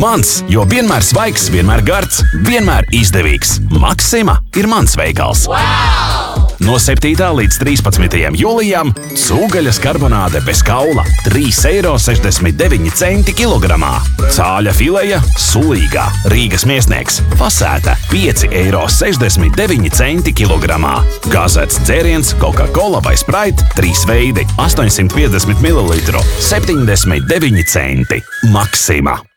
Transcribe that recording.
Mans, jo vienmēr svaigs, vienmēr gards, vienmēr izdevīgs. Maksima ir mans veikals. No 7. līdz 13. jūlijam cūgaļas karbonāde bez kaula 3,69 eiro kilogramā. Cāļa fileja sulīgā Rīgas Miesnieks fasēta 5,69 eiro kilogramā. Gazēts dzēriens Coca-Cola vai Sprite 3 veidi 850 ml 79 centi. Maksima.